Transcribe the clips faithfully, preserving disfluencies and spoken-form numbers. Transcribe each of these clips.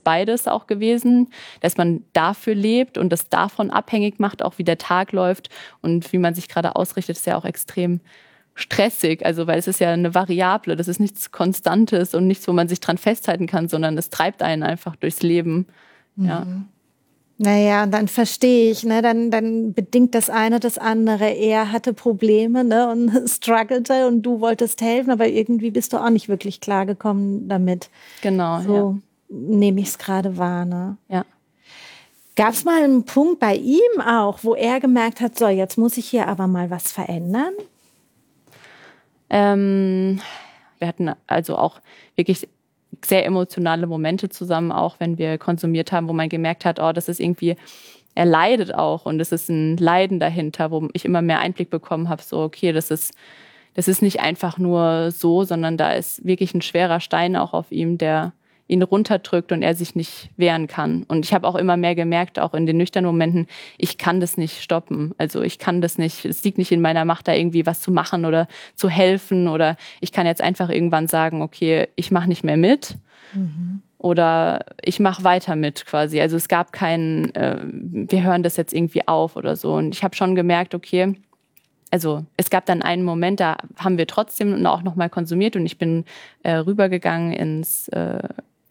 beides auch gewesen, dass man dafür lebt und das davon abhängig macht, auch wie der Tag läuft und wie man sich gerade ausrichtet, ist ja auch extrem stressig, also weil es ist ja eine Variable, das ist nichts Konstantes und nichts, wo man sich dran festhalten kann, sondern es treibt einen einfach durchs Leben. Ja. Mhm. Naja, und dann verstehe ich, ne, dann, dann bedingt das eine das andere. Er hatte Probleme, ne, und strugglte und du wolltest helfen, aber irgendwie bist du auch nicht wirklich klargekommen damit. Genau, so ja. nehme ich es gerade wahr, ne? Ja. Gab es mal einen Punkt bei ihm auch, wo er gemerkt hat, so, jetzt muss ich hier aber mal was verändern? Ähm, wir hatten also auch wirklich sehr emotionale Momente zusammen, auch wenn wir konsumiert haben, wo man gemerkt hat, oh, das ist irgendwie, er leidet auch und es ist ein Leiden dahinter, wo ich immer mehr Einblick bekommen habe, so okay, das ist, das ist nicht einfach nur so, sondern da ist wirklich ein schwerer Stein auch auf ihm, der ihn runterdrückt und er sich nicht wehren kann. Und ich habe auch immer mehr gemerkt, auch in den nüchternen Momenten, ich kann das nicht stoppen. Also ich kann das nicht, es liegt nicht in meiner Macht, da irgendwie was zu machen oder zu helfen. Oder ich kann jetzt einfach irgendwann sagen, okay, ich mache nicht mehr mit. Mhm. Oder ich mache weiter mit quasi. Also es gab keinen, äh, wir hören das jetzt irgendwie auf oder so. Und ich habe schon gemerkt, okay, also es gab dann einen Moment, da haben wir trotzdem auch nochmal konsumiert und ich bin äh, rübergegangen ins äh,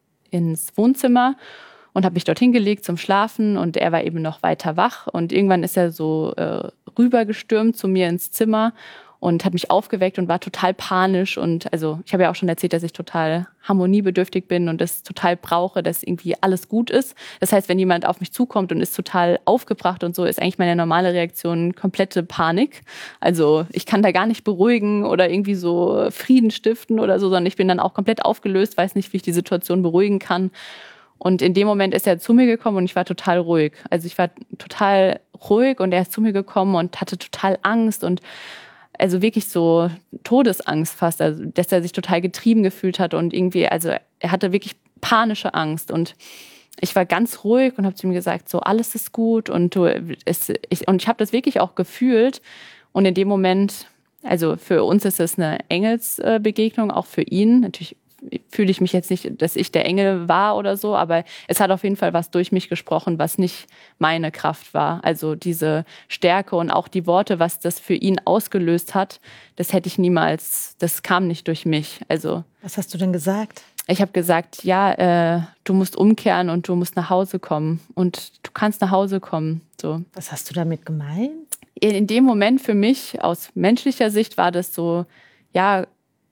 ins Wohnzimmer und habe mich dorthin gelegt zum Schlafen und er war eben noch weiter wach und irgendwann ist er so äh, rübergestürmt zu mir ins Zimmer und hat mich aufgeweckt und war total panisch und also ich habe ja auch schon erzählt, dass ich total harmoniebedürftig bin und das total brauche, dass irgendwie alles gut ist. Das heißt, wenn jemand auf mich zukommt und ist total aufgebracht und so, ist eigentlich meine normale Reaktion komplette Panik. Also ich kann da gar nicht beruhigen oder irgendwie so Frieden stiften oder so, sondern ich bin dann auch komplett aufgelöst, weiß nicht, wie ich die Situation beruhigen kann. Und in dem Moment ist er zu mir gekommen und ich war total ruhig. Also ich war total ruhig und er ist zu mir gekommen und hatte total Angst und also wirklich so Todesangst fast, also dass er sich total getrieben gefühlt hat und irgendwie, also er hatte wirklich panische Angst und ich war ganz ruhig und habe zu ihm gesagt, so alles ist gut und du, es, ich, und ich habe das wirklich auch gefühlt und in dem Moment, also für uns ist es eine Engelsbegegnung, auch für ihn, natürlich fühle ich mich jetzt nicht, dass ich der Engel war oder so, aber es hat auf jeden Fall was durch mich gesprochen, was nicht meine Kraft war. Also diese Stärke und auch die Worte, was das für ihn ausgelöst hat, das hätte ich niemals, das kam nicht durch mich. Also was hast du denn gesagt? Ich habe gesagt, ja, äh, du musst umkehren und du musst nach Hause kommen und du kannst nach Hause kommen. So. Was hast du damit gemeint? In dem Moment für mich, aus menschlicher Sicht, war das so, ja,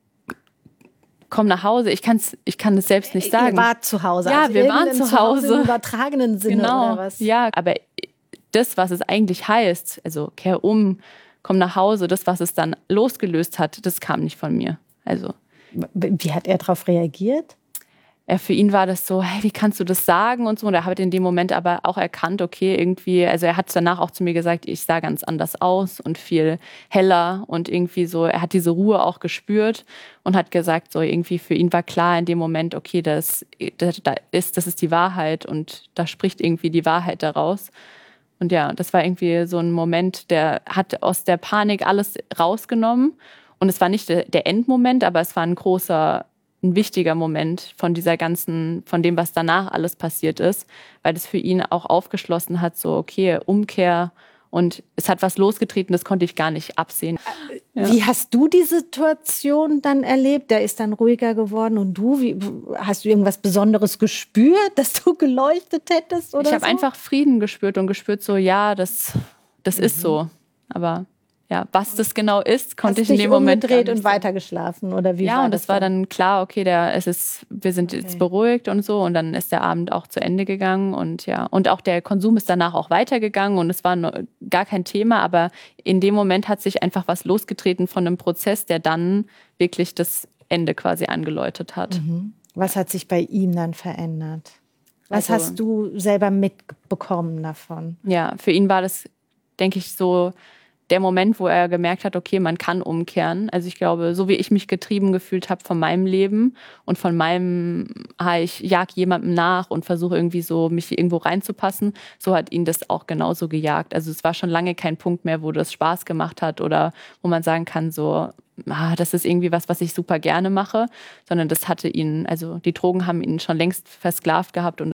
komm nach Hause. Ich, kann's, ich kann das selbst nicht sagen. Ihr wart zu Hause. Ja, also wir waren zu Hause. Im übertragenen Sinne genau. oder was? Ja, aber das, was es eigentlich heißt, also kehr um, komm nach Hause, das, was es dann losgelöst hat, das kam nicht von mir. Also wie hat er darauf reagiert? Ja, für ihn war das so, hey, wie kannst du das sagen und so. Und er hat in dem Moment aber auch erkannt, okay, irgendwie, also er hat danach auch zu mir gesagt, ich sah ganz anders aus und viel heller und irgendwie so, er hat diese Ruhe auch gespürt und hat gesagt, so irgendwie für ihn war klar in dem Moment, okay, das, das, das ist, das ist die Wahrheit und da spricht irgendwie die Wahrheit daraus. Und ja, das war irgendwie so ein Moment, der hat aus der Panik alles rausgenommen und es war nicht der, der Endmoment, aber es war ein großer ein wichtiger Moment von dieser ganzen, von dem, was danach alles passiert ist, weil das für ihn auch aufgeschlossen hat, so okay, Umkehr und es hat was losgetreten, das konnte ich gar nicht absehen. Ja. Wie hast du die Situation dann erlebt? Der ist dann ruhiger geworden und du, wie, hast du irgendwas Besonderes gespürt, dass du geleuchtet hättest oder Ich habe so? einfach Frieden gespürt und gespürt so, ja, das, das mhm. ist so, aber ja, was das genau ist, konnte Hast ich in dem Moment umgedreht und weitergeschlafen oder wie? Ja, war und das, das war dann klar, okay, der, es ist, wir sind okay. jetzt beruhigt und so und dann ist der Abend auch zu Ende gegangen und ja, und auch der Konsum ist danach auch weitergegangen und es war gar kein Thema, aber in dem Moment hat sich einfach was losgetreten von einem Prozess, der dann wirklich das Ende quasi angeläutet hat. Mhm. Was hat sich bei ihm dann verändert? Was also, hast du selber mitbekommen davon? Ja, für ihn war das, denke ich, so der Moment, wo er gemerkt hat, okay, man kann umkehren. Also ich glaube, so wie ich mich getrieben gefühlt habe von meinem Leben und von meinem, ah, ich jag jemandem nach und versuche irgendwie so, mich irgendwo reinzupassen, so hat ihn das auch genauso gejagt. Also es war schon lange kein Punkt mehr, wo das Spaß gemacht hat oder wo man sagen kann, so, ah, das ist irgendwie was, was ich super gerne mache, sondern das hatte ihn, also die Drogen haben ihn schon längst versklavt gehabt und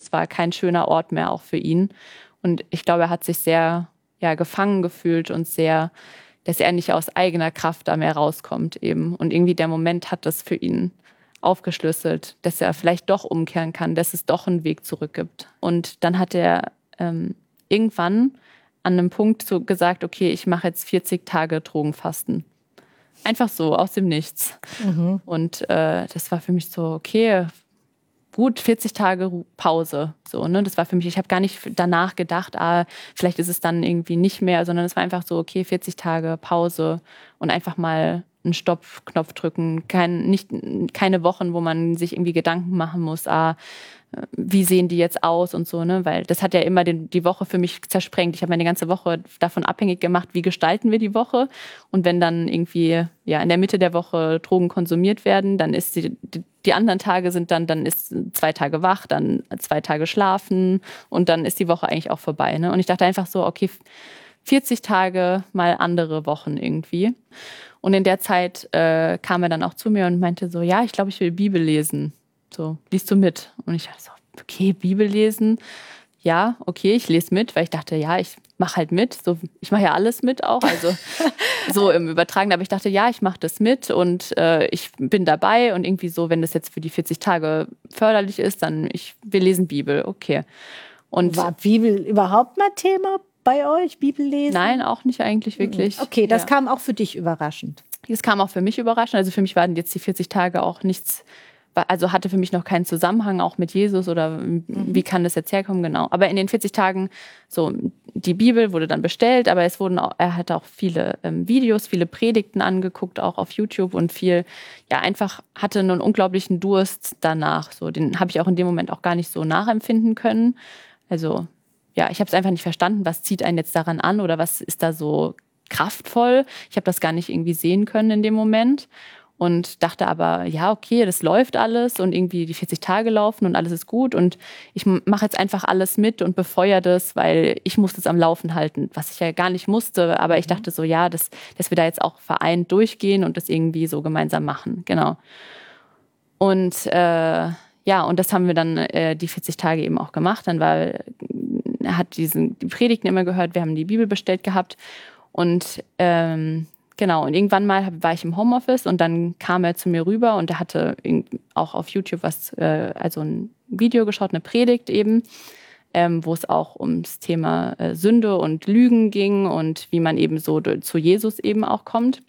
es war kein schöner Ort mehr auch für ihn. Und ich glaube, er hat sich sehr ja, gefangen gefühlt und sehr, dass er nicht aus eigener Kraft da mehr rauskommt eben. Und irgendwie der Moment hat das für ihn aufgeschlüsselt, dass er vielleicht doch umkehren kann, dass es doch einen Weg zurück gibt. Und dann hat er ähm, irgendwann an einem Punkt so gesagt, okay, ich mache jetzt vierzig Tage Drogenfasten. Einfach so, aus dem Nichts. Mhm. Und äh, das war für mich so, okay, gut, vierzig Tage Pause. So, ne? Das war für mich, ich habe gar nicht danach gedacht, ah, vielleicht ist es dann irgendwie nicht mehr, sondern es war einfach so, okay, vierzig Tage Pause und einfach mal einen Stopp-Knopf drücken. Kein, nicht, keine Wochen, wo man sich irgendwie Gedanken machen muss, ah, wie sehen die jetzt aus und so, ne? Weil das hat ja immer den, die Woche für mich zersprengt. Ich habe meine ganze Woche davon abhängig gemacht, wie gestalten wir die Woche. Und wenn dann irgendwie ja in der Mitte der Woche Drogen konsumiert werden, dann ist die, die, die anderen Tage sind dann, dann ist zwei Tage wach, dann zwei Tage schlafen und dann ist die Woche eigentlich auch vorbei, ne? Und ich dachte einfach so, okay, vierzig Tage mal andere Wochen irgendwie. Und in der Zeit äh, kam er dann auch zu mir und meinte so, ja, ich glaube, ich will Bibel lesen. So, liest du mit? Und ich dachte so, okay, Bibel lesen. Ja, okay, ich lese mit, weil ich dachte, ja, ich mache halt mit. So, ich mache ja alles mit auch, also so im Übertragen. Aber ich dachte, ja, ich mache das mit und äh, ich bin dabei. Und irgendwie so, wenn das jetzt für die vierzig Tage förderlich ist, dann ich, wir lesen Bibel, okay. Und war Bibel überhaupt mal Thema bei euch, Bibel lesen? Nein, auch nicht eigentlich wirklich. Okay, das ja. kam auch für dich überraschend. Das kam auch für mich überraschend. Also für mich waren jetzt die vierzig Tage auch nichts, also hatte für mich noch keinen Zusammenhang auch mit Jesus oder mhm. wie kann das jetzt herkommen, genau. Aber in den vierzig Tagen, so die Bibel wurde dann bestellt, aber es wurden auch, er hatte auch viele ähm, Videos, viele Predigten angeguckt, auch auf YouTube und viel, ja einfach hatte einen unglaublichen Durst danach. So, den habe ich auch in dem Moment auch gar nicht so nachempfinden können. Also ja, ich habe es einfach nicht verstanden, was zieht einen jetzt daran an oder was ist da so kraftvoll. Ich habe das gar nicht irgendwie sehen können in dem Moment. Und dachte aber, ja, okay, das läuft alles und irgendwie die vierzig Tage laufen und alles ist gut und ich mache jetzt einfach alles mit und befeuere das, weil ich muss das am Laufen halten, was ich ja gar nicht musste. Aber ich dachte so, ja, dass, dass wir da jetzt auch vereint durchgehen und das irgendwie so gemeinsam machen, genau. Und äh, ja, und das haben wir dann äh, die vierzig Tage eben auch gemacht. Dann war, er hat diesen, die Predigten immer gehört, wir haben die Bibel bestellt gehabt und ähm, genau, und irgendwann mal war ich im Homeoffice und dann kam er zu mir rüber und er hatte auch auf YouTube was, äh, also ein Video geschaut, eine Predigt eben, ähm, wo es auch ums Thema äh, Sünde und Lügen ging und wie man eben so zu Jesus eben auch kommt.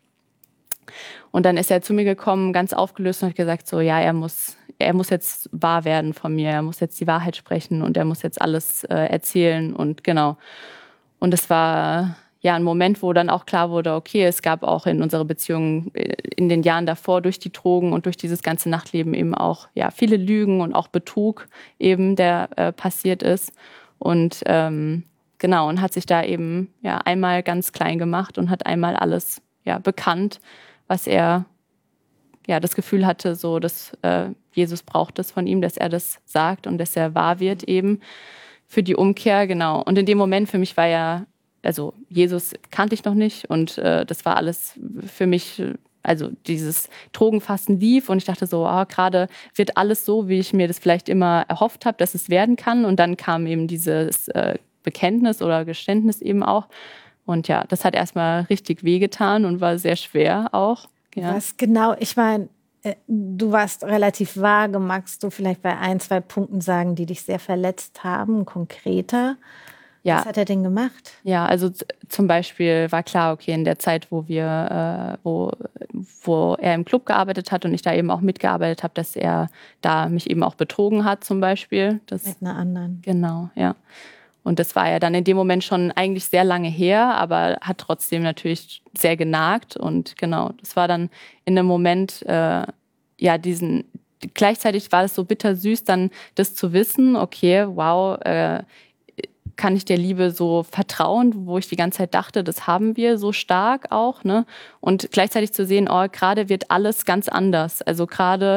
Und dann ist er zu mir gekommen, ganz aufgelöst und hat gesagt so, ja, er muss, er muss jetzt wahr werden von mir, er muss jetzt die Wahrheit sprechen und er muss jetzt alles äh, erzählen und genau. Und es war ja ein Moment, wo dann auch klar wurde, okay, es gab auch in unserer Beziehung in den Jahren davor durch die Drogen und durch dieses ganze Nachtleben eben auch ja viele Lügen und auch Betrug eben, der äh, passiert ist. Und ähm, genau, und hat sich da eben ja einmal ganz klein gemacht und hat einmal alles ja bekannt, was er ja das Gefühl hatte, so dass äh, Jesus braucht es von ihm, dass er das sagt und dass er wahr wird eben für die Umkehr, genau. Und in dem Moment für mich war ja, also Jesus kannte ich noch nicht und äh, das war alles für mich, also dieses Drogenfasten lief und ich dachte so, ah, gerade wird alles so, wie ich mir das vielleicht immer erhofft habe, dass es werden kann. Und dann kam eben dieses äh, Bekenntnis oder Geständnis eben auch. Und ja, das hat erstmal richtig wehgetan und war sehr schwer auch. Ja. Was genau, ich meine, du warst relativ vage, magst du vielleicht bei ein, zwei Punkten sagen, die dich sehr verletzt haben, konkreter? Ja. Was hat er denn gemacht? Ja, also z- zum Beispiel war klar, okay, in der Zeit, wo wir, äh, wo, wo er im Club gearbeitet hat und ich da eben auch mitgearbeitet habe, dass er da mich eben auch betrogen hat zum Beispiel. Das, mit einer anderen. Genau, ja. Und das war ja dann in dem Moment schon eigentlich sehr lange her, aber hat trotzdem natürlich sehr genagt. Und genau, das war dann in einem Moment, äh, ja, diesen, gleichzeitig war es so bittersüß, dann das zu wissen, okay, wow, äh, kann ich der Liebe so vertrauen, wo ich die ganze Zeit dachte, das haben wir so stark auch, ne? Und gleichzeitig zu sehen, oh, gerade wird alles ganz anders. Also gerade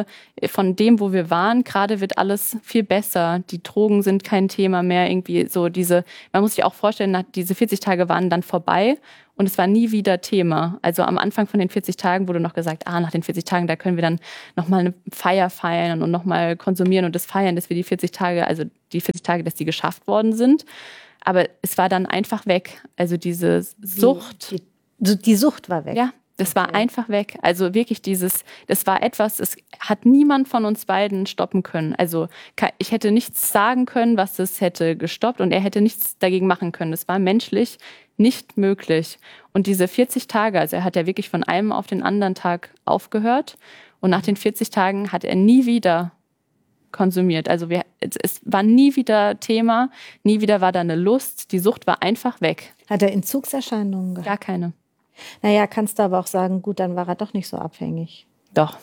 von dem, wo wir waren, gerade wird alles viel besser. Die Drogen sind kein Thema mehr. Irgendwie so diese, man muss sich auch vorstellen, diese vierzig Tage waren dann vorbei und es war nie wieder Thema. Also am Anfang von den vierzig Tagen wurde noch gesagt, ah, nach den vierzig Tagen, da können wir dann nochmal eine Feier feiern und nochmal konsumieren und das feiern, dass wir die vierzig Tage, also die vierzig Tage, dass die geschafft worden sind. Aber es war dann einfach weg. Also diese Sucht. Die, die, die Sucht war weg. Ja. Das war okay. einfach weg. Also wirklich dieses, das war etwas, es hat niemand von uns beiden stoppen können. Also ich hätte nichts sagen können, was das hätte gestoppt und er hätte nichts dagegen machen können. Das war menschlich nicht möglich. Und diese vierzig Tage, also er hat ja wirklich von einem auf den anderen Tag aufgehört und nach den vierzig Tagen hat er nie wieder konsumiert. Also wir, es war nie wieder Thema, nie wieder war da eine Lust. Die Sucht war einfach weg. Hat er Entzugserscheinungen gehabt? Gar keine. Naja, kannst du aber auch sagen, gut, dann war er doch nicht so abhängig. Doch.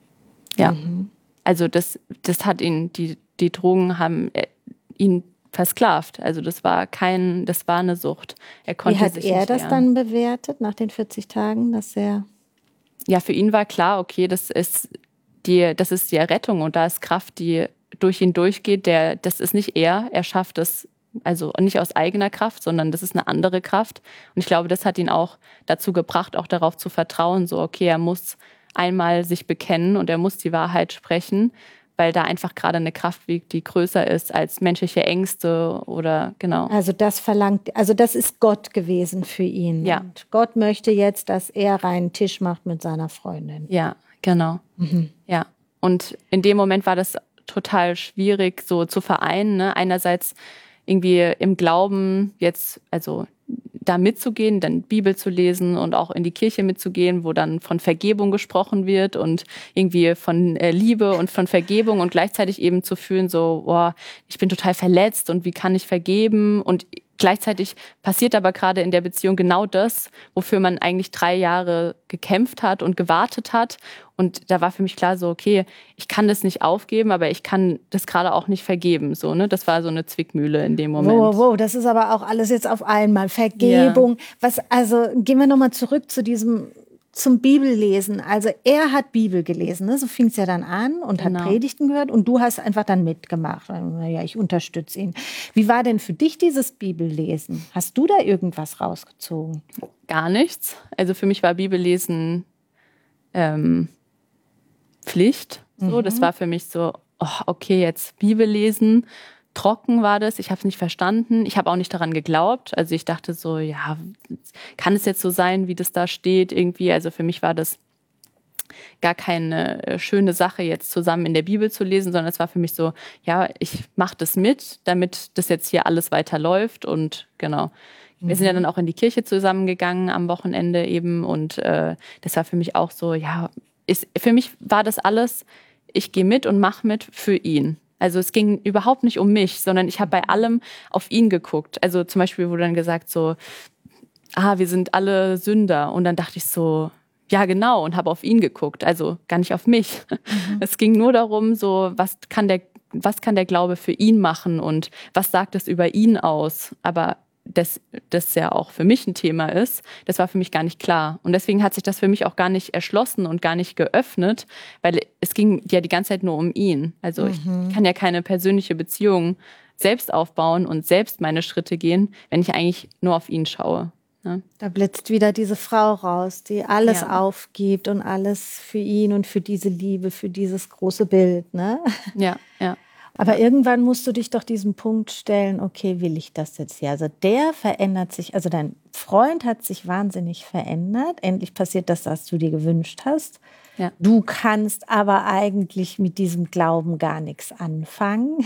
Ja. Mhm. Also das, das hat ihn, die, die Drogen haben ihn versklavt. Also das war kein, das war eine Sucht. Er konnte Wie hat sich er nicht das wehren. dann bewertet nach den vierzig Tagen, dass er... Ja, für ihn war klar, okay, das ist die, das ist die Errettung und da ist Kraft, die durch ihn durchgeht. Der, das ist nicht er, er schafft es. Also nicht aus eigener Kraft, sondern das ist eine andere Kraft. Und ich glaube, das hat ihn auch dazu gebracht, auch darauf zu vertrauen, so okay, er muss einmal sich bekennen und er muss die Wahrheit sprechen, weil da einfach gerade eine Kraft liegt, die größer ist als menschliche Ängste oder genau. Also das verlangt, also das ist Gott gewesen für ihn. Ja. Und Gott möchte jetzt, dass er reinen Tisch macht mit seiner Freundin. Ja, genau. Mhm. Ja. Und in dem Moment war das total schwierig, so zu vereinen, ne? Einerseits irgendwie im Glauben jetzt, also da mitzugehen, dann Bibel zu lesen und auch in die Kirche mitzugehen, wo dann von Vergebung gesprochen wird und irgendwie von äh, Liebe und von Vergebung und gleichzeitig eben zu fühlen, so, boah, ich bin total verletzt und wie kann ich vergeben? Und gleichzeitig passiert aber gerade in der Beziehung genau das, wofür man eigentlich drei Jahre gekämpft hat und gewartet hat. Und da war für mich klar so, okay, ich kann das nicht aufgeben, aber ich kann das gerade auch nicht vergeben. So, ne? Das war so eine Zwickmühle in dem Moment. Wow, wow, das ist aber auch alles jetzt auf einmal. Vergebung. Ja. Was, also gehen wir nochmal zurück zu diesem, zum Bibellesen. Also er hat Bibel gelesen, ne? So fing es ja dann an und genau. hat Predigten gehört und du hast einfach dann mitgemacht. Naja, ich unterstütze ihn. Wie war denn für dich dieses Bibellesen? Hast du da irgendwas rausgezogen? Gar nichts. Also für mich war Bibellesen ähm, Pflicht. So, mhm. Das war für mich so, oh, okay, jetzt Bibel lesen. Trocken war das, ich habe es nicht verstanden. Ich habe auch nicht daran geglaubt. Also ich dachte so, ja, kann es jetzt so sein, wie das da steht irgendwie? Also für mich war das gar keine schöne Sache, jetzt zusammen in der Bibel zu lesen, sondern es war für mich so, ja, ich mache das mit, damit das jetzt hier alles weiterläuft und genau. Wir sind ja dann auch in die Kirche zusammengegangen am Wochenende eben und äh, das war für mich auch so, ja, ist, für mich war das alles, ich gehe mit und mache mit für ihn. Also es ging überhaupt nicht um mich, sondern ich habe bei allem auf ihn geguckt. Also zum Beispiel wurde dann gesagt so, ah, wir sind alle Sünder. Und dann dachte ich so, ja genau, und habe auf ihn geguckt, also gar nicht auf mich. Mhm. Es ging nur darum, so was kann der, was kann der Glaube für ihn machen und was sagt es über ihn aus? Aber dass das ja auch für mich ein Thema ist, das war für mich gar nicht klar. Und deswegen hat sich das für mich auch gar nicht erschlossen und gar nicht geöffnet, weil es ging ja die ganze Zeit nur um ihn. Also mhm. ich kann ja keine persönliche Beziehung selbst aufbauen und selbst meine Schritte gehen, wenn ich eigentlich nur auf ihn schaue. Ne? Da blitzt wieder diese Frau raus, die alles ja. aufgibt und alles für ihn und für diese Liebe, für dieses große Bild. Ne? Ja, ja. Aber irgendwann musst du dich doch diesem Punkt stellen, okay, will ich das jetzt hier? Also der verändert sich, also dein Freund hat sich wahnsinnig verändert. Endlich passiert das, was du dir gewünscht hast. Ja. Du kannst aber eigentlich mit diesem Glauben gar nichts anfangen.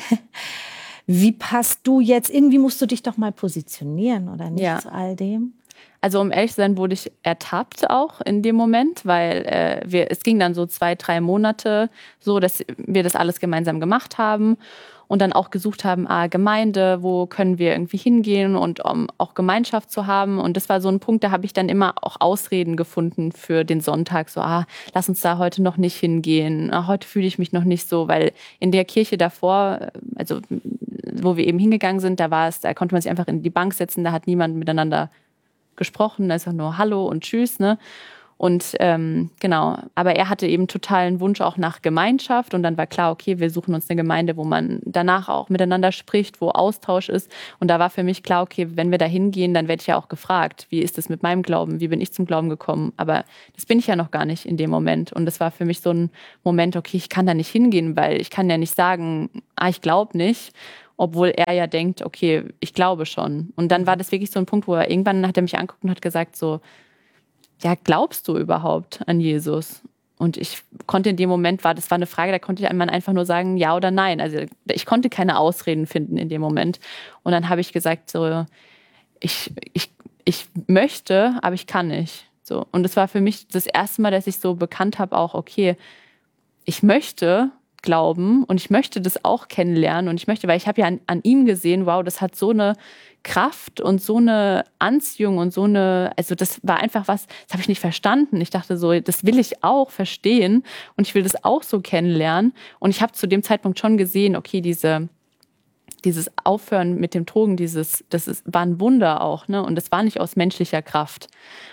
Wie passt du jetzt? Irgendwie musst du dich doch mal positionieren, oder nicht, ja. zu all dem? Also um ehrlich zu sein, wurde ich ertappt auch in dem Moment, weil äh, wir, es ging dann so zwei, drei Monate so, dass wir das alles gemeinsam gemacht haben und dann auch gesucht haben, ah, Gemeinde, wo können wir irgendwie hingehen und um auch Gemeinschaft zu haben. Und das war so ein Punkt, da habe ich dann immer auch Ausreden gefunden für den Sonntag. So, ah, lass uns da heute noch nicht hingehen. Ah, heute fühle ich mich noch nicht so, weil in der Kirche davor, also wo wir eben hingegangen sind, da war es, da konnte man sich einfach in die Bank setzen, da hat niemand miteinander gesprochen, also nur Hallo und Tschüss, ne? Und ähm, genau, aber er hatte eben totalen Wunsch auch nach Gemeinschaft und dann war klar, okay, wir suchen uns eine Gemeinde, wo man danach auch miteinander spricht, wo Austausch ist. Und da war für mich klar, okay, wenn wir da hingehen, dann werde ich ja auch gefragt, wie ist es mit meinem Glauben, wie bin ich zum Glauben gekommen? Aber das bin ich ja noch gar nicht in dem Moment. Und das war für mich so ein Moment, okay, ich kann da nicht hingehen, weil ich kann ja nicht sagen, ah, ich glaube nicht, obwohl er ja denkt, okay, ich glaube schon. Und dann war das wirklich so ein Punkt, wo er irgendwann hat er mich angeguckt und hat gesagt so, ja, glaubst du überhaupt an Jesus? Und ich konnte in dem Moment, war das war eine Frage, da konnte ich man einfach nur sagen, ja oder nein. Also ich konnte keine Ausreden finden in dem Moment. Und dann habe ich gesagt, so, ich, ich, ich möchte, aber ich kann nicht. So. Und das war für mich das erste Mal, dass ich so bekannt habe, auch, okay, ich möchte glauben und ich möchte das auch kennenlernen. Und ich möchte, weil ich habe ja an, an ihm gesehen, wow, das hat so eine Kraft und so eine Anziehung und so eine, also das war einfach was, das habe ich nicht verstanden. Ich dachte so, das will ich auch verstehen und ich will das auch so kennenlernen. Und ich habe zu dem Zeitpunkt schon gesehen, okay, diese, dieses Aufhören mit dem Drogen, dieses, das ist, war ein Wunder auch, ne? Und das war nicht aus menschlicher Kraft.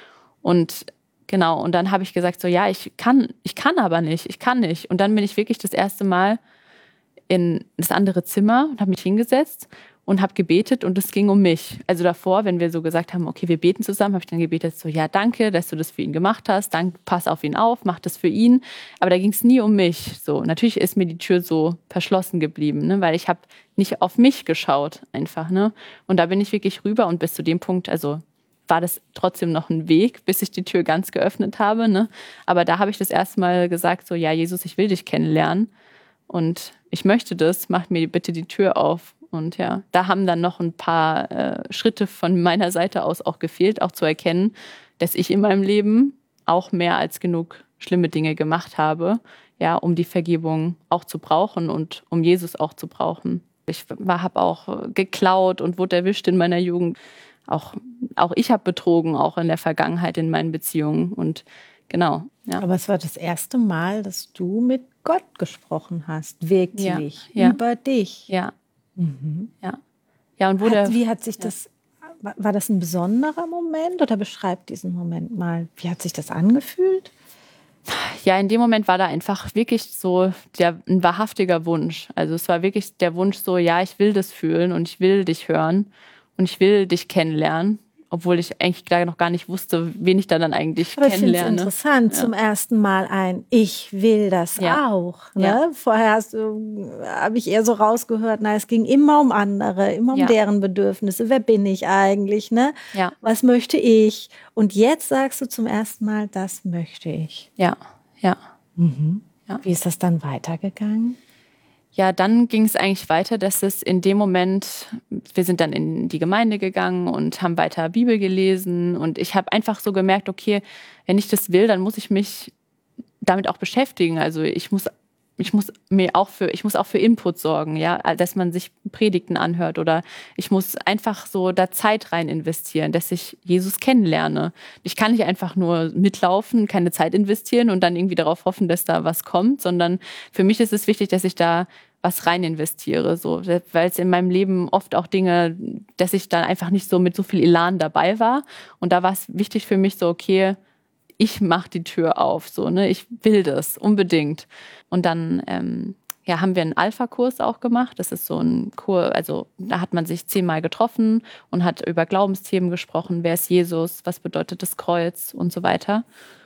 Und genau, und dann habe ich gesagt so, ja, ich kann, ich kann aber nicht, ich kann nicht. Und dann bin ich wirklich das erste Mal in das andere Zimmer und habe mich hingesetzt und habe gebetet und es ging um mich. Also davor, wenn wir so gesagt haben, okay, wir beten zusammen, habe ich dann gebetet, so, ja, danke, dass du das für ihn gemacht hast, danke, pass auf ihn auf, mach das für ihn. Aber da ging es nie um mich. So, natürlich ist mir die Tür so verschlossen geblieben, ne, weil ich habe nicht auf mich geschaut einfach, ne. Und da bin ich wirklich rüber und bis zu dem Punkt, also war das trotzdem noch ein Weg, bis ich die Tür ganz geöffnet habe, ne. Aber da habe ich das erste Mal gesagt, so, ja, Jesus, ich will dich kennenlernen und ich möchte das, mach mir bitte die Tür auf. Und ja, da haben dann noch ein paar äh, Schritte von meiner Seite aus auch gefehlt, auch zu erkennen, dass ich in meinem Leben auch mehr als genug schlimme Dinge gemacht habe, ja, um die Vergebung auch zu brauchen und um Jesus auch zu brauchen. Ich habe auch geklaut und wurde erwischt in meiner Jugend. Auch, auch ich habe betrogen, auch in der Vergangenheit in meinen Beziehungen. Und genau. Ja. Aber es war das erste Mal, dass du mit Gott gesprochen hast, wirklich, ja, ja. über dich. Ja. Mhm. Ja. Ja, und wurde, hat, wie hat sich das, ja. war das ein besonderer Moment oder beschreib diesen Moment mal? Wie hat sich das angefühlt? Ja, in dem Moment war da einfach wirklich so der, ein wahrhaftiger Wunsch. Also es war wirklich der Wunsch so, ja, ich will das fühlen und ich will dich hören und ich will dich kennenlernen. Obwohl ich eigentlich da noch gar nicht wusste, wen ich da dann eigentlich Aber kennenlerne. Ich finde es interessant, ja. Zum ersten Mal ein Ich will das ja. auch. Ne? Ja. Vorher habe ich eher so rausgehört, na, es ging immer um andere, immer um ja. deren Bedürfnisse. Wer bin ich eigentlich? Ne? Ja. Was möchte ich? Und jetzt sagst du zum ersten Mal, das möchte ich. Ja, ja. Mhm. ja. Wie ist das dann weitergegangen? Ja, dann ging es eigentlich weiter, dass es in dem Moment, wir sind dann in die Gemeinde gegangen und haben weiter Bibel gelesen und ich habe einfach so gemerkt, okay, wenn ich das will, dann muss ich mich damit auch beschäftigen. Also ich muss, ich muss mir auch für, ich muss auch für Input sorgen, ja, dass man sich Predigten anhört oder ich muss einfach so da Zeit rein investieren, dass ich Jesus kennenlerne. Ich kann nicht einfach nur mitlaufen, keine Zeit investieren und dann irgendwie darauf hoffen, dass da was kommt, sondern für mich ist es wichtig, dass ich da was rein investiere, so, weil es in meinem Leben oft auch Dinge, dass ich dann einfach nicht so mit so viel Elan dabei war und da war es wichtig für mich so, okay, ich mache die Tür auf, so, ne, ich will das unbedingt. Und dann ähm, ja, haben wir einen Alpha-Kurs auch gemacht. Das ist so ein Kurs, also da hat man sich zehnmal getroffen und hat über Glaubensthemen gesprochen. Wer ist Jesus? Was bedeutet das Kreuz? Und so weiter.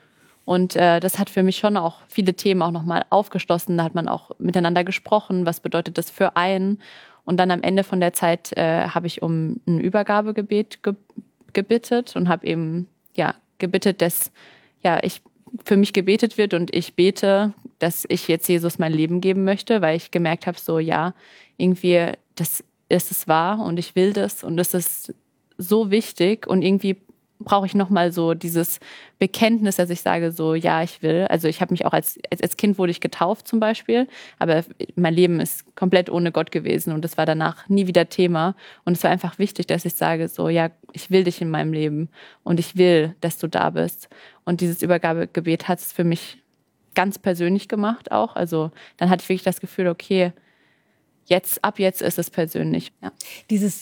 Und äh, das hat für mich schon auch viele Themen auch nochmal aufgeschlossen. Da hat man auch miteinander gesprochen. Was bedeutet das für einen? Und dann am Ende von der Zeit äh, habe ich um ein Übergabegebet ge- gebittet und habe eben ja gebittet, dass ja ich für mich gebetet wird und ich bete, dass ich jetzt Jesus mein Leben geben möchte, weil ich gemerkt habe, so ja, irgendwie, das ist es wahr und ich will das und das ist so wichtig und irgendwie brauche ich nochmal so dieses Bekenntnis, dass ich sage so, ja, ich will. Also ich habe mich auch als, als, als Kind wurde ich getauft zum Beispiel, aber mein Leben ist komplett ohne Gott gewesen und das war danach nie wieder Thema. Und es war einfach wichtig, dass ich sage so, ja, ich will dich in meinem Leben und ich will, dass du da bist. Und dieses Übergabegebet hat es für mich ganz persönlich gemacht auch. Also dann hatte ich wirklich das Gefühl, okay, Jetzt, ab jetzt ist es persönlich. Ja. Dieses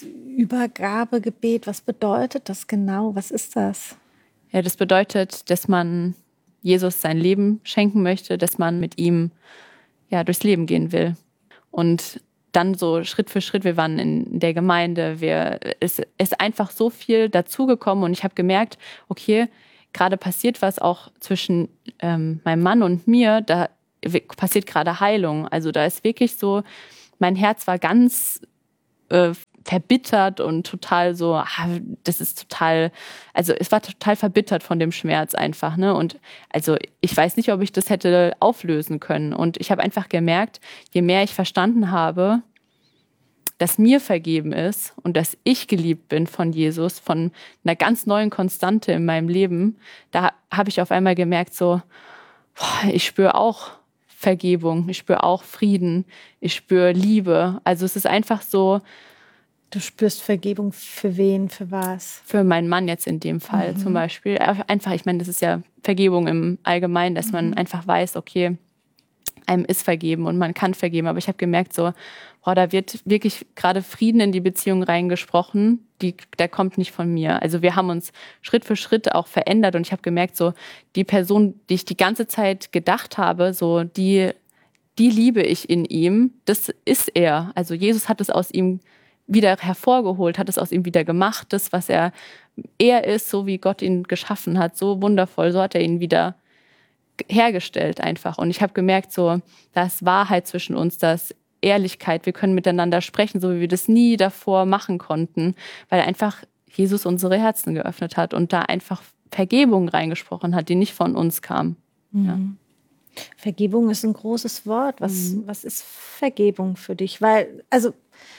Übergabegebet, was bedeutet das genau? Was ist das? Ja, das bedeutet, dass man Jesus sein Leben schenken möchte, dass man mit ihm ja durchs Leben gehen will. Und dann so Schritt für Schritt, wir waren in der Gemeinde, wir, es ist einfach so viel dazugekommen und ich habe gemerkt, okay, gerade passiert was auch zwischen ähm, meinem Mann und mir, da passiert gerade Heilung. Also da ist wirklich so, mein Herz war ganz äh, verbittert und total so, ah, das ist total, also es war total verbittert von dem Schmerz einfach, ne? Und also ich weiß nicht, ob ich das hätte auflösen können. Und ich habe einfach gemerkt, je mehr ich verstanden habe, dass mir vergeben ist und dass ich geliebt bin von Jesus, von einer ganz neuen Konstante in meinem Leben, da habe ich auf einmal gemerkt, so, boah, ich spüre auch Vergebung, ich spüre auch Frieden, ich spüre Liebe. Also es ist einfach so, du spürst Vergebung für wen, für was? Für meinen Mann jetzt in dem Fall mhm. zum Beispiel. Einfach, ich meine, das ist ja Vergebung im Allgemeinen, dass mhm. man einfach weiß, okay, einem ist vergeben und man kann vergeben. Aber ich habe gemerkt, so, boah, da wird wirklich gerade Frieden in die Beziehung reingesprochen, die, der kommt nicht von mir. Also wir haben uns Schritt für Schritt auch verändert und ich habe gemerkt, so die Person, die ich die ganze Zeit gedacht habe, so die, die liebe ich in ihm, das ist er. Also Jesus hat es aus ihm wieder hervorgeholt, hat es aus ihm wieder gemacht, das, was er, er ist, so wie Gott ihn geschaffen hat, so wundervoll, so hat er ihn wieder hergestellt einfach. Und ich habe gemerkt, so, da ist Wahrheit zwischen uns, da ist Ehrlichkeit, wir können miteinander sprechen, so wie wir das nie davor machen konnten, weil einfach Jesus unsere Herzen geöffnet hat und da einfach Vergebung reingesprochen hat, die nicht von uns kam. Mhm. Ja. Vergebung ist ein großes Wort. Was, mhm. was ist Vergebung für dich? Weil, also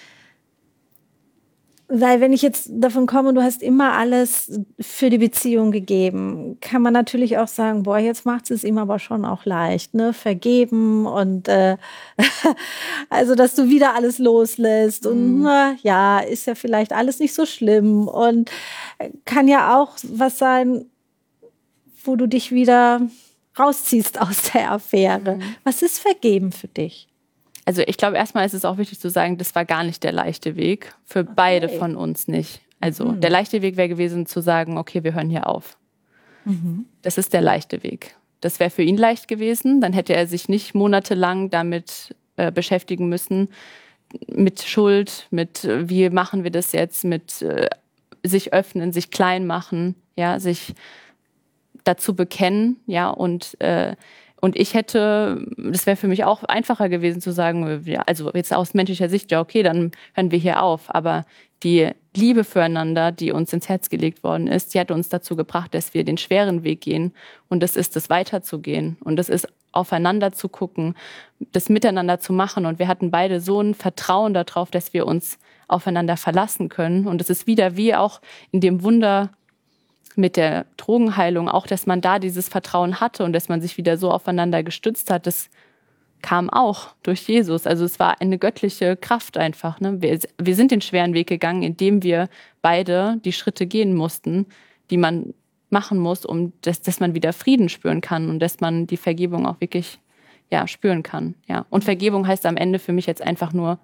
Weil wenn ich jetzt davon komme, du hast immer alles für die Beziehung gegeben, kann man natürlich auch sagen, boah, jetzt macht es ihm aber schon auch leicht, ne? Vergeben und äh, also, dass du wieder alles loslässt und mhm. na, ja, ist ja vielleicht alles nicht so schlimm und kann ja auch was sein, wo du dich wieder rausziehst aus der Affäre. Mhm. Was ist Vergeben für dich? Also ich glaube, erstmal ist es auch wichtig zu sagen, das war gar nicht der leichte Weg. Für okay. beide von uns nicht. Also mhm. der leichte Weg wäre gewesen zu sagen, okay, wir hören hier auf. Mhm. Das ist der leichte Weg. Das wäre für ihn leicht gewesen. Dann hätte er sich nicht monatelang damit äh, beschäftigen müssen, mit Schuld, mit äh, wie machen wir das jetzt, mit äh, sich öffnen, sich klein machen, ja, sich dazu bekennen, ja, und äh, Und ich hätte, das wäre für mich auch einfacher gewesen zu sagen, ja, also jetzt aus menschlicher Sicht, ja okay, dann hören wir hier auf. Aber die Liebe füreinander, die uns ins Herz gelegt worden ist, die hat uns dazu gebracht, dass wir den schweren Weg gehen. Und das ist das Weiterzugehen. Und das ist aufeinander zu gucken, das Miteinander zu machen. Und wir hatten beide so ein Vertrauen darauf, dass wir uns aufeinander verlassen können. Und es ist wieder wie auch in dem Wunder mit der Drogenheilung, auch dass man da dieses Vertrauen hatte und dass man sich wieder so aufeinander gestützt hat, das kam auch durch Jesus. Also es war eine göttliche Kraft einfach. Ne? Wir, wir sind den schweren Weg gegangen, indem wir beide die Schritte gehen mussten, die man machen muss, um dass, dass man wieder Frieden spüren kann und dass man die Vergebung auch wirklich ja, spüren kann. Ja. Und Vergebung heißt am Ende für mich jetzt einfach nur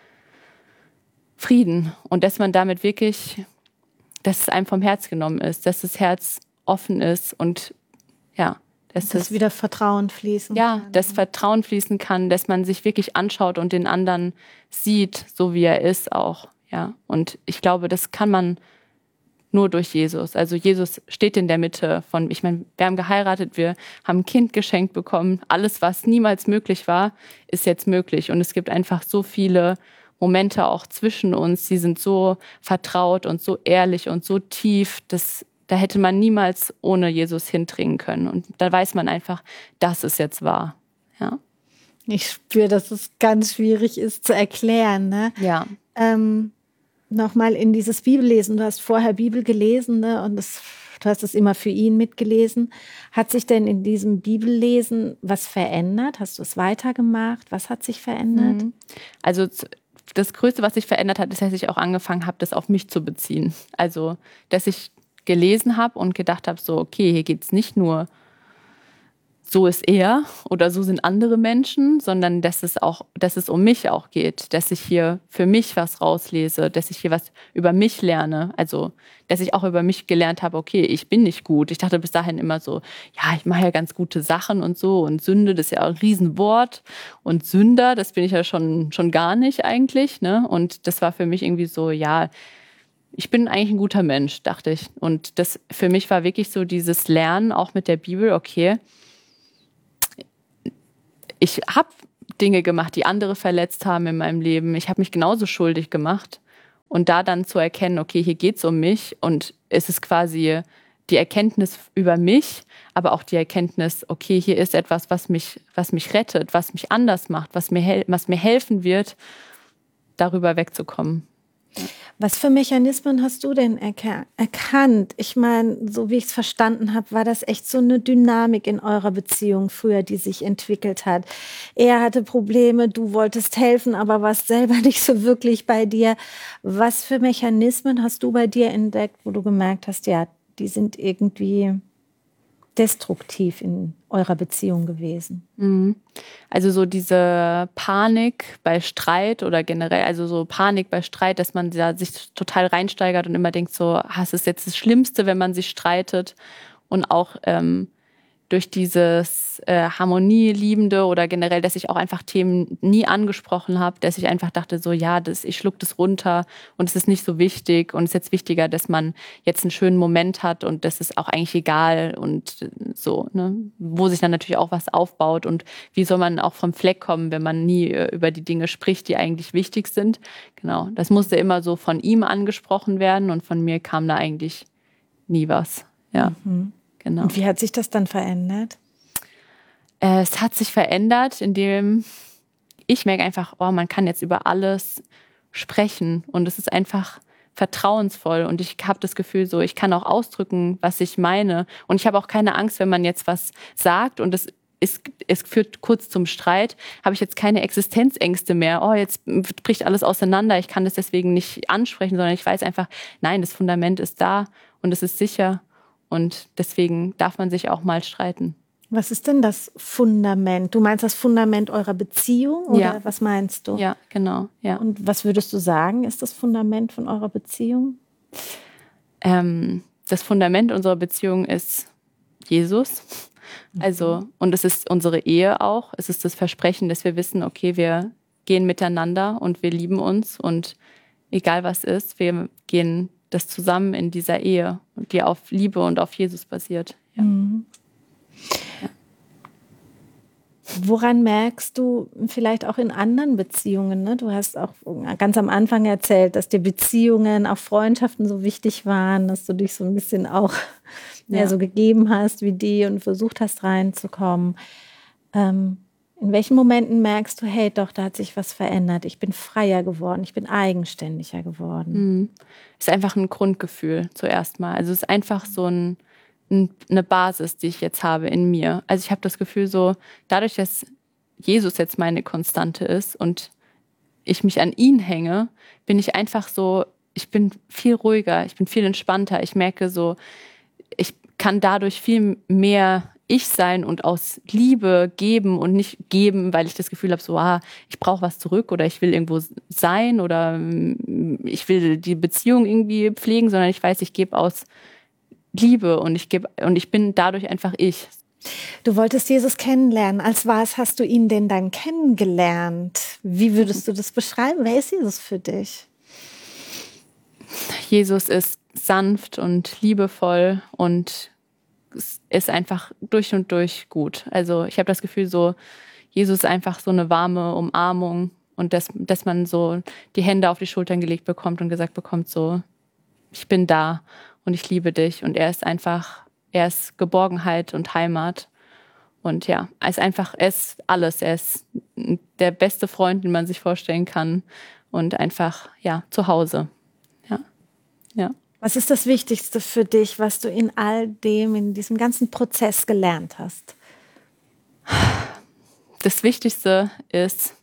Frieden und dass man damit wirklich, dass es einem vom Herz genommen ist, dass das Herz offen ist und ja, dass das wieder Vertrauen fließen ja, kann. dass Vertrauen fließen kann, dass man sich wirklich anschaut und den anderen sieht, so wie er ist auch, ja. Und ich glaube, das kann man nur durch Jesus. Also Jesus steht in der Mitte von, ich meine, wir haben geheiratet, wir haben ein Kind geschenkt bekommen. Alles, was niemals möglich war, ist jetzt möglich. Und es gibt einfach so viele Momente auch zwischen uns, die sind so vertraut und so ehrlich und so tief, dass da hätte man niemals ohne Jesus hindringen können. Und da weiß man einfach, das ist jetzt wahr. Ja. Ich spüre, dass es ganz schwierig ist zu erklären. Ne? Ja. Ähm, Nochmal in dieses Bibellesen. Du hast vorher Bibel gelesen, ne? Und das, du hast es immer für ihn mitgelesen. Hat sich denn in diesem Bibellesen was verändert? Hast du es weitergemacht? Was hat sich verändert? Also das Größte, was sich verändert hat, ist, dass ich auch angefangen habe, das auf mich zu beziehen. Also, dass ich gelesen habe und gedacht habe, so, okay, hier geht es nicht nur so ist er oder so sind andere Menschen, sondern dass es auch, dass es um mich auch geht, dass ich hier für mich was rauslese, dass ich hier was über mich lerne. Also, dass ich auch über mich gelernt habe, okay, ich bin nicht gut. Ich dachte bis dahin immer so, ja, ich mache ja ganz gute Sachen und so und Sünde, das ist ja ein Riesenwort und Sünder, das bin ich ja schon, schon gar nicht eigentlich, ne? Und das war für mich irgendwie so, ja, ich bin eigentlich ein guter Mensch, dachte ich. Und das für mich war wirklich so dieses Lernen, auch mit der Bibel, okay, ich habe Dinge gemacht, die andere verletzt haben in meinem Leben. Ich habe mich genauso schuldig gemacht. Und da dann zu erkennen, okay, hier geht's um mich und es ist quasi die Erkenntnis über mich, aber auch die Erkenntnis, okay, hier ist etwas, was mich, was mich rettet, was mich anders macht, was mir, hel- was mir helfen wird, darüber wegzukommen. Was für Mechanismen hast du denn erka- erkannt? Ich meine, so wie ich es verstanden habe, war das echt so eine Dynamik in eurer Beziehung früher, die sich entwickelt hat. Er hatte Probleme, du wolltest helfen, aber warst selber nicht so wirklich bei dir. Was für Mechanismen hast du bei dir entdeckt, wo du gemerkt hast, ja, die sind irgendwie destruktiv in eurer Beziehung gewesen? Also so diese Panik bei Streit oder generell, also so Panik bei Streit, dass man da sich total reinsteigert und immer denkt so, ah, es ist jetzt das Schlimmste, wenn man sich streitet. Und auch ähm, durch dieses äh, Harmonieliebende oder generell, dass ich auch einfach Themen nie angesprochen habe, dass ich einfach dachte so, ja, das, ich schluck das runter und es ist nicht so wichtig und es ist jetzt wichtiger, dass man jetzt einen schönen Moment hat und das ist auch eigentlich egal und so, ne, wo sich dann natürlich auch was aufbaut und wie soll man auch vom Fleck kommen, wenn man nie äh, über die Dinge spricht, die eigentlich wichtig sind. Genau, das musste immer so von ihm angesprochen werden und von mir kam da eigentlich nie was, ja. Mhm. Genau. Und wie hat sich das dann verändert? Äh, es hat sich verändert, indem ich merke einfach, oh, man kann jetzt über alles sprechen und es ist einfach vertrauensvoll und ich habe das Gefühl so, ich kann auch ausdrücken, was ich meine und ich habe auch keine Angst, wenn man jetzt was sagt und es ist, es führt kurz zum Streit, habe ich jetzt keine Existenzängste mehr, oh, jetzt bricht alles auseinander, ich kann das deswegen nicht ansprechen, sondern ich weiß einfach, nein, das Fundament ist da und es ist sicher. Und deswegen darf man sich auch mal streiten. Was ist denn das Fundament? Du meinst das Fundament eurer Beziehung oder Ja. was meinst du? Ja, genau. Ja. Und was würdest du sagen, ist das Fundament von eurer Beziehung? Ähm, das Fundament unserer Beziehung ist Jesus. Also, und es ist unsere Ehe auch. Es ist das Versprechen, dass wir wissen, okay, wir gehen miteinander und wir lieben uns und egal was ist, wir gehen das zusammen in dieser Ehe, die auf Liebe und auf Jesus basiert. Ja. Mhm. Ja. Woran merkst du vielleicht auch in anderen Beziehungen? Ne? Du hast auch ganz am Anfang erzählt, dass dir Beziehungen, auch Freundschaften so wichtig waren, dass du dich so ein bisschen auch ja. Ja, so gegeben hast wie die und versucht hast reinzukommen. Ähm, In welchen Momenten merkst du, hey, doch, da hat sich was verändert. Ich bin freier geworden, ich bin eigenständiger geworden. Mhm. Es ist einfach ein Grundgefühl zuerst mal. Also es ist einfach so ein, ein, eine Basis, die ich jetzt habe in mir. Also ich habe das Gefühl so, dadurch, dass Jesus jetzt meine Konstante ist und ich mich an ihn hänge, bin ich einfach so, ich bin viel ruhiger, ich bin viel entspannter. Ich merke so, ich kann dadurch viel mehr ich sein und aus Liebe geben und nicht geben, weil ich das Gefühl habe, so, ah, ich brauche was zurück oder ich will irgendwo sein oder ich will die Beziehung irgendwie pflegen, sondern ich weiß, ich gebe aus Liebe und ich gebe und ich bin dadurch einfach ich. Du wolltest Jesus kennenlernen. Als was hast du ihn denn dann kennengelernt? Wie würdest du das beschreiben? Wer ist Jesus für dich? Jesus ist sanft und liebevoll und ist einfach durch und durch gut. Also ich habe das Gefühl, so Jesus ist einfach so eine warme Umarmung und dass, dass man so die Hände auf die Schultern gelegt bekommt und gesagt bekommt, so, ich bin da und ich liebe dich. Und er ist einfach, er ist Geborgenheit und Heimat. Und ja, er ist einfach, er ist alles. Er ist der beste Freund, den man sich vorstellen kann. Und einfach, ja, zu Hause. Ja, ja. Was ist das Wichtigste für dich, was du in all dem, in diesem ganzen Prozess gelernt hast? Das Wichtigste ist,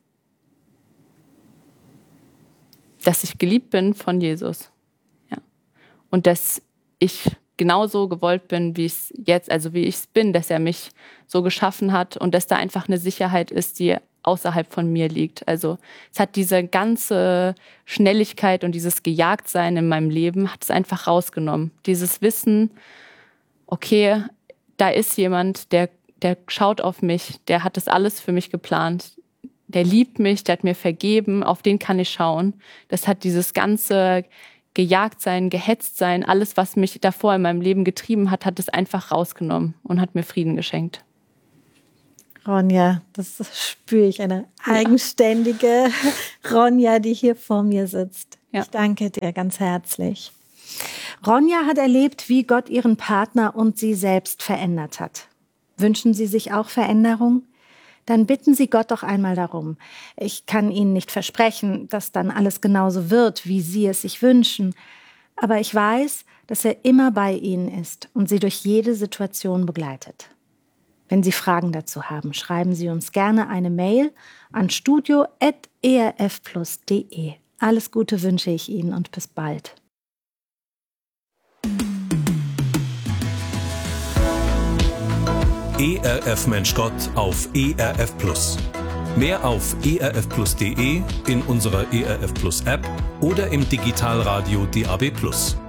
dass ich geliebt bin von Jesus. Ja. Und dass ich genauso gewollt bin, wie ich es jetzt, also wie ich es bin, dass er mich so geschaffen hat und dass da einfach eine Sicherheit ist, die außerhalb von mir liegt. Also es hat diese ganze Schnelligkeit und dieses Gejagtsein in meinem Leben hat es einfach rausgenommen. Dieses Wissen, okay, da ist jemand, der, der schaut auf mich, der hat das alles für mich geplant, der liebt mich, der hat mir vergeben, auf den kann ich schauen. Das hat dieses ganze Gejagtsein, Gehetztsein, alles, was mich davor in meinem Leben getrieben hat, hat es einfach rausgenommen und hat mir Frieden geschenkt. Ronja, das spüre ich, eine eigenständige Ronja, die hier vor mir sitzt. Ja. Ich danke dir ganz herzlich. Ronja hat erlebt, wie Gott ihren Partner und sie selbst verändert hat. Wünschen Sie sich auch Veränderung? Dann bitten Sie Gott doch einmal darum. Ich kann Ihnen nicht versprechen, dass dann alles genauso wird, wie Sie es sich wünschen. Aber ich weiß, dass er immer bei Ihnen ist und Sie durch jede Situation begleitet. Wenn Sie Fragen dazu haben, schreiben Sie uns gerne eine Mail an studio at e r f plus punkt d e. Alles Gute wünsche ich Ihnen und bis bald. E R F Mensch Gott auf E R F Plus. Mehr auf e r f plus punkt d e, in unserer E R F Plus App oder im Digitalradio D A B Plus.